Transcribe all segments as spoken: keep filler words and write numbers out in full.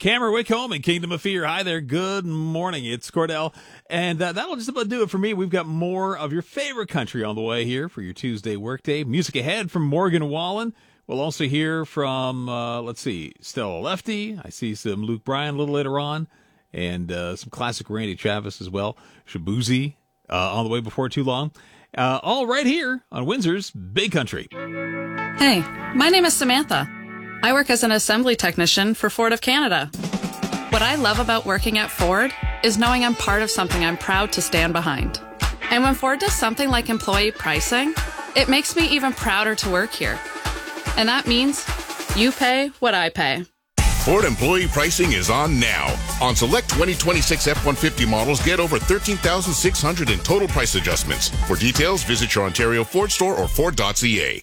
Cameron Wickholm and Kingdom of Fear. Hi there. Good morning. It's Cordell. And uh, that'll just about do it for me. We've got more of your favorite country on the way here for your Tuesday workday. Music ahead from Morgan Wallen. We'll also hear from, uh, let's see, Stella Lefty. I see some Luke Bryan a little later on. And uh, some classic Randy Travis as well. Shabuzi uh, on the way before too long. Uh, all right here on Windsor's Big Country. Hey, my name is Samantha. I work as an assembly technician for Ford of Canada. What I love about working at Ford is knowing I'm part of something I'm proud to stand behind. And when Ford does something like employee pricing, it makes me even prouder to work here. And that means you pay what I pay. Ford employee pricing is on now. On select twenty twenty-six F one fifty models, get over thirteen thousand six hundred dollars in total price adjustments. For details, visit your Ontario Ford store or Ford dot C A.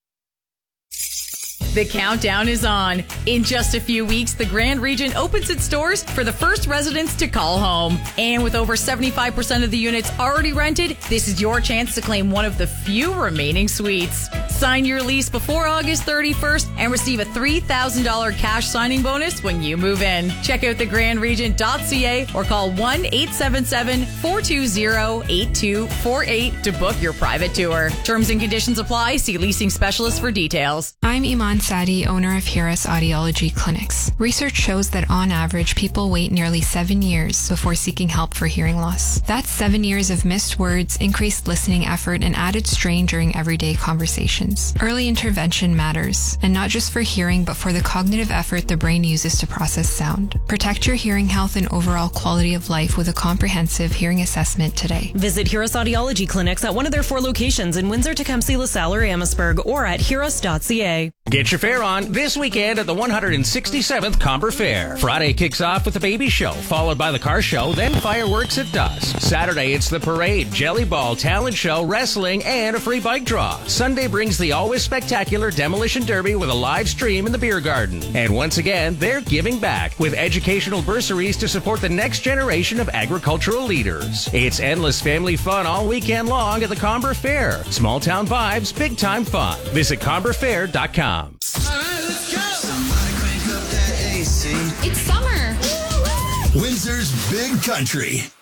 The countdown is on. In just a few weeks, the Grand Region opens its doors for the first residents to call home. And with over seventy-five percent of the units already rented, this is your chance to claim one of the few remaining suites. Sign your lease before August thirty-first and receive a three thousand dollars cash signing bonus when you move in. Check out the grand region dot c a or call one eight seven seven, four two zero, eight two four eight to book your private tour. Terms and conditions apply. See leasing specialist for details. I'm Iman Sadi, owner of Hiras Audiology Clinics. Research shows that on average, people wait nearly seven years before seeking help for hearing loss. That's seven years of missed words, increased listening effort, and added strain during everyday conversations. Early intervention matters, and not just for hearing, but for the cognitive effort the brain uses to process sound. Protect your hearing health and overall quality of life with a comprehensive hearing assessment today. Visit Hiras Audiology Clinics at one of their four locations in Windsor, Tecumseh, LaSalle, or Amherstburg, or at hiras dot c a. Get your fare on this weekend at the one hundred sixty-seventh Comber Fair. Friday kicks off with the baby show, followed by the car show, then fireworks at dusk. Saturday, it's the parade, jelly ball, talent show, wrestling, and a free bike draw. Sunday brings the always spectacular Demolition Derby with a live stream in the beer garden. And once again, they're giving back with educational bursaries to support the next generation of agricultural leaders. It's endless family fun all weekend long at the Comber Fair. Small town vibes, big time fun. Visit comber fair dot com. It's summer. Windsor's Big Country.